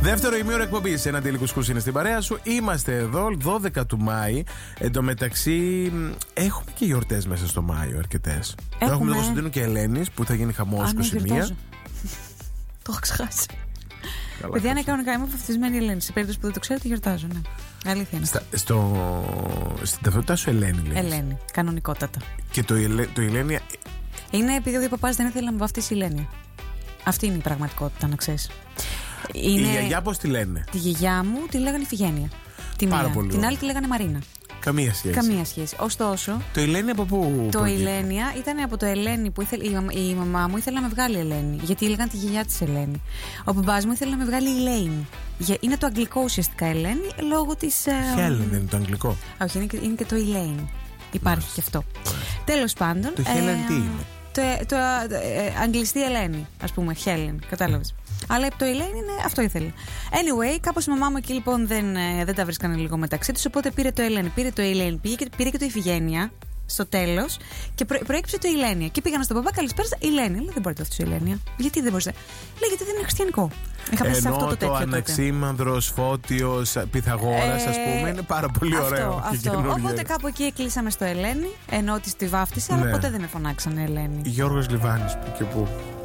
Δεύτερο ημίωρο εκπομπή. Ένα τελικό σκούση είναι στην παρέα σου. Είμαστε εδώ 12 του Μάη. Εν τω μεταξύ, έχουμε και γιορτές μέσα στο Μάιο αρκετές. Έχουμε τον Κωνσταντίνο και Ελένης που θα γίνει χαμός 21. Το έχω ξεχάσει. Παιδιά, είναι κανονικά. Είμαι βαφτισμένη Ελένη. Σε περίπτωση που δεν το ξέρετε, γιορτάζω. Ναι. Αλήθεια είναι. Στην ταυτότητά σου Ελένη, λέει. Ελένη, κανονικότατα. Και το Ελένη. Είναι επειδή ο δύο παπάς δεν ήθελε να με βαφτίσει Ελένη. Αυτή είναι η πραγματικότητα, να ξέρεις. Η γιαγιά πώς τη λένε? Τη γιαγιά μου τη λέγανε Ιφηγένεια. Την άλλη τη λέγανε Μαρίνα. Καμία σχέση. Ωστόσο. Το Ελένη από πού? Το Ελένια ήταν από το Ελένη που η μαμά μου ήθελε να με βγάλει Ελένη. Γιατί έλεγαν τη γιαγιά της Ελένη. Ο μπαμπάς μου ήθελε να με βγάλει Ελένη. Είναι το αγγλικό ουσιαστικά Ελένη λόγω της. Helen δεν είναι το αγγλικό? Όχι, είναι και το Elaine. Υπάρχει και αυτό. Τέλος πάντων. Το Helen τι είναι? Το αγγλιστή Ελένη, ας πούμε, Helen, κατάλαβες. Αλλά το Elaine είναι, αυτό ήθελε. Anyway, κάπως η μαμά μου εκεί λοιπόν δεν τα βρίσκανε λίγο μεταξύ τους. Οπότε πήρε το Elaine, πήρε και το Ιφηγένεια στο τέλος και προέκυψε το Ηλένια. Και πήγανα στον παπά, καλησπέρα, Ηλένια. Λέει, δεν μπορείτε αυτό Ηλένια. Γιατί δεν μπορείτε? Λέει, γιατί δεν είναι χριστιανικό. Είχα πέσει σε αυτό το τέτοιο. Το Αναξίμανδρος, Φώτιος, Πυθαγόρας, ας πούμε, είναι πάρα πολύ ωραίο. Αυτό. Οπότε κάπου εκεί κλείσαμε στο Ελένη, ενώ τη βάφτισε, αλλά ποτέ δεν με φωνάξανε Ελένη. Γιώργος Λιβάνης, που και πού.